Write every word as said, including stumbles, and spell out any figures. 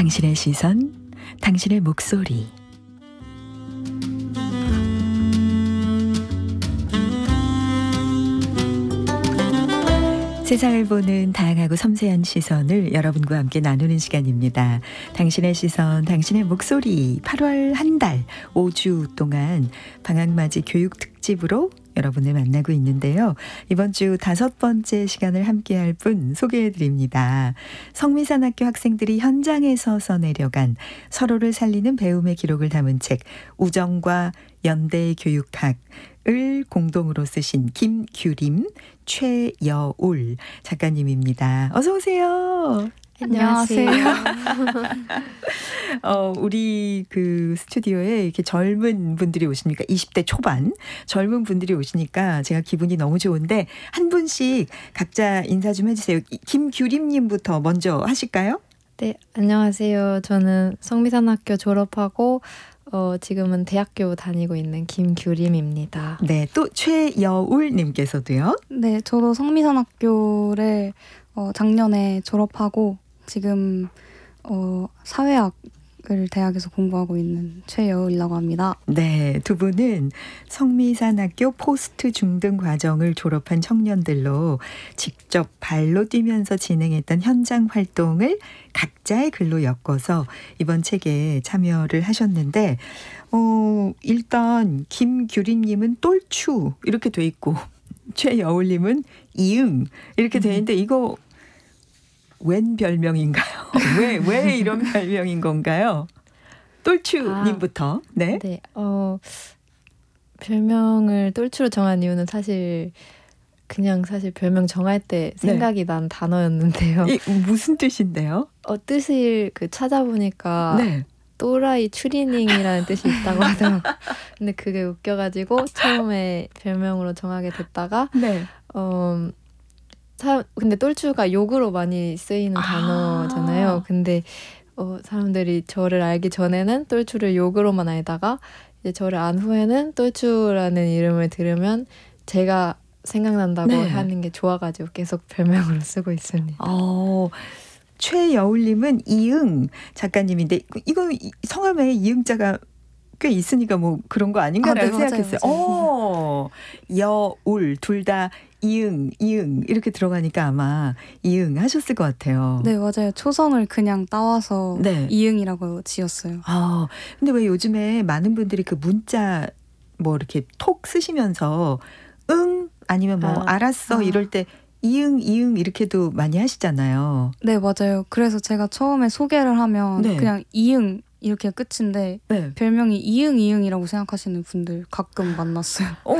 당신의 시선, 당신의 목소리. 세상을 보는 다양하고 섬세한 시선을 여러분과 함께 나누는 시간입니다. 당신의 시선, 당신의 목소리. 팔월 한 달, 오 주 동안 방학맞이 교육 특집으로 여러분을 만나고 있는데요. 이번 주 다섯 번째 시간을 함께할 분 소개해드립니다. 성미산학교 학생들이 현장에서 써내려간 서로를 살리는 배움의 기록을 담은 책 우정과 연대 교육학을 공동으로 쓰신 김규림, 최여울 작가님입니다. 어서 오세요. 안녕하세요. 어, 우리 그 스튜디오에 이렇게 젊은 분들이 오시니까 이십 대 초반 젊은 분들이 오시니까 제가 기분이 너무 좋은데 한 분씩 각자 인사 좀 해주세요. 김규림님부터 먼저 하실까요? 네, 안녕하세요. 저는 성미산학교 졸업하고 어, 지금은 대학교 다니고 있는 김규림입니다. 네, 또 최여울님께서도요. 네, 저도 성미산학교를 어, 작년에 졸업하고 지금 어, 사회학을 대학에서 공부하고 있는 최여울이라고 합니다. 네, 두 분은 성미산학교 포스트 중등 과정을 졸업한 청년들로 직접 발로 뛰면서 진행했던 현장 활동을 각자의 글로 엮어서 이번 책에 참여를 하셨는데 어, 일단 김규림님은 똘추 이렇게 돼 있고 최여울님은 이응 이렇게 돼 있는데 이거 웬 별명인가요? 왜, 왜 이런 별명인 건가요? 똘추님부터. 아, 네. 네. 어, 별명을 똘추로 정한 이유는 사실 그냥 사실 별명 정할 때 생각이 네. 난 단어였는데요. 이 무슨 뜻인데요? 어, 뜻을 그 찾아보니까 네. 또라이 추리닝이라는 뜻이 있다고 하더라고요. 근데 그게 웃겨가지고 처음에 별명으로 정하게 됐다가 네. 어, 사, 근데 똘추가 욕으로 많이 쓰이는 아~ 단어잖아요. 근데 어, 사람들이 저를 알기 전에는 똘추를 욕으로만 알다가 이제 저를 안 후에는 똘추라는 이름을 들으면 제가 생각난다고 네. 하는 게 좋아가지고 계속 별명으로 쓰고 있습니다. 어, 최여울님은 이응 작가님인데 이거 성함에 이응자가 꽤 있으니까 뭐 그런 거 아닌가라고 아, 네, 생각했어요. 어, 여울 둘 다 이응, 이응 이렇게 들어가니까 아마 이응 하셨을 것 같아요. 네, 맞아요. 초성을 그냥 따와서 네. 이응이라고 지었어요. 아, 근데 왜 요즘에 많은 분들이 그 문자 뭐 이렇게 톡 쓰시면서 응 아니면 뭐 아, 알았어 아. 이럴 때 이응, 이응 이렇게도 많이 하시잖아요. 네, 맞아요. 그래서 제가 처음에 소개를 하면 네. 그냥 이응 이렇게 끝인데 네. 별명이 이응, 이응이라고 생각하시는 분들 가끔 만났어요. 어,